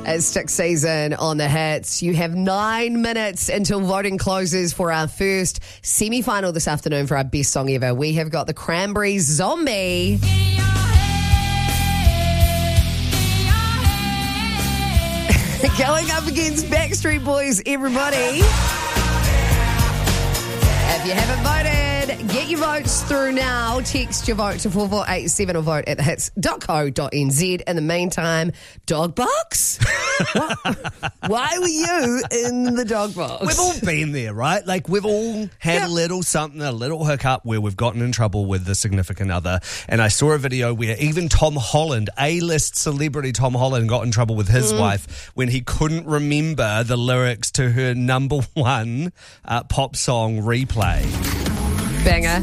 It's Stick Season on the Hits. You have 9 minutes until voting closes for our first semi-final this afternoon for our best song ever. We have got the Cranberries' Zombie. Going up against Backstreet Boys, everybody. If you haven't voted, get your votes through now. Text your vote to 4487 or vote at thehits.co.nz. In the meantime, dog box? Why were you in the dog box? We've all been there, right? Like, we've all had a little something, a little hiccup where we've gotten in trouble with the significant other. And I saw a video where even Tom Holland, A-list celebrity Tom Holland, got in trouble with his wife when he couldn't remember the lyrics to her number one pop song, Replay. Banger.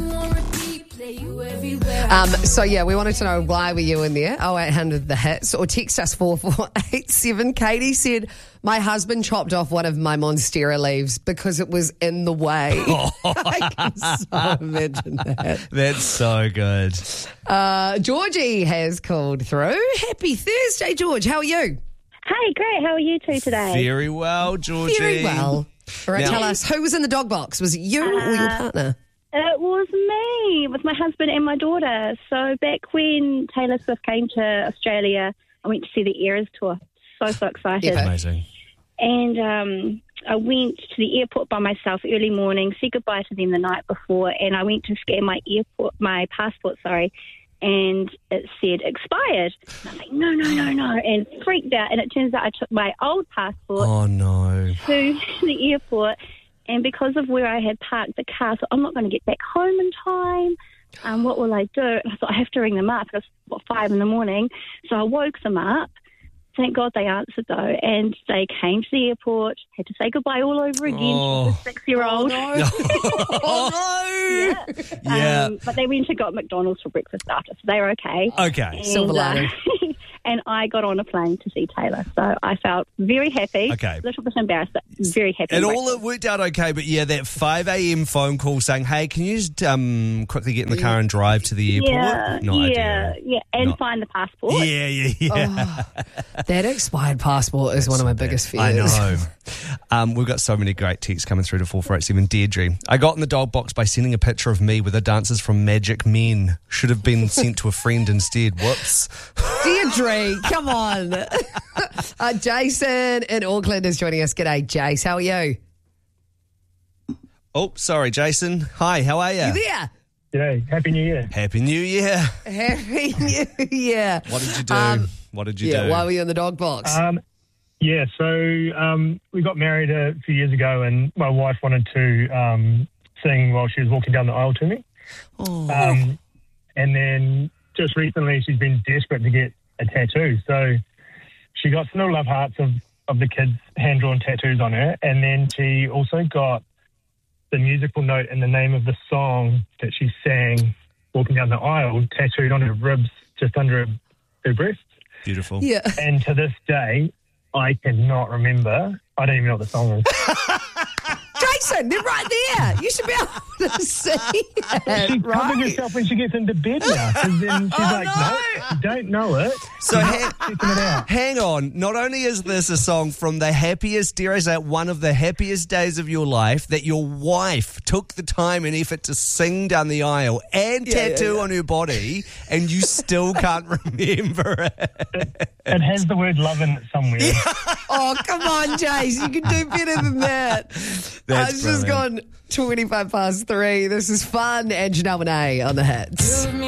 We wanted to know, why were you in there? 0800 The Hits, or text us 4487. Katie said, my husband chopped off one of my Monstera leaves because it was in the way. I can so imagine that. That's so good. Georgie has called through. Happy Thursday, George. How are you? Hey, great. How are you two today? Very well, Georgie. Very well. All right, tell us, who was in the dog box? Was it you or your partner? It was me, with my husband and my daughter. So back when Taylor Swift came to Australia, I went to see the Eras tour. So excited. Yeah. Amazing. And I went to the airport by myself early morning, said goodbye to them the night before, and I went to scan my passport, and it said expired. And I was like, no, and freaked out. And it turns out I took my old passport to the airport. And because of where I had parked the car, so I'm not going to get back home in time. What will I do? And I thought, I have to ring them up. It was 5 a.m. So I woke them up. Thank God they answered, though. And they came to the airport, had to say goodbye all over again to the 6-year-old. Oh, no. Yeah. But they went and got McDonald's for breakfast after, so they were okay. Okay. And, Silver lining. and I got on a plane to see Taylor. So I felt very happy. Okay. A little bit embarrassed, but very happy. It worked out okay, but that 5 a.m. phone call saying, hey, can you just quickly get in the car and drive to the airport? Yeah. And find the passport. Yeah. That expired passport is one of my biggest fears. I know. We've got so many great texts coming through to 4487. Deirdre, I got in the dog box by sending a picture of me with the dancers from Magic Men. Should have been sent to a friend instead. Whoops. Deirdre, come on. Jason in Auckland is joining us. G'day, Jace. How are you? Oh, sorry, Jason. Hi, how are you? You there? G'day. Happy New Year. Happy New Year. Happy New Year. What did you do? What did you do? Why were you in the dog box? We got married a few years ago, and my wife wanted to sing while she was walking down the aisle to me. And then just recently she's been desperate to get a tattoo. So she got some little love hearts of the kids' hand-drawn tattoos on her, and then she also got the musical note and the name of the song that she sang walking down the aisle tattooed on her ribs just under her breasts. Beautiful. Yeah. And to this day, I cannot remember. I don't even know what the song is. Jason, they're right there. You should be able to see it. She covers herself when she gets into bed now. And then she's no, you don't know it. So checking it out. Hang on. Not only is this a song from the happiest, dare I say, one of the happiest days of your life, that your wife took the time and effort to sing down the aisle and tattoo on her body, and you still can't remember it. It has the word love in it somewhere. Oh, come on, Jace. You can do better than that. That's It's just gone 3:25. This is fun. And Janelle Monáe on the Hits.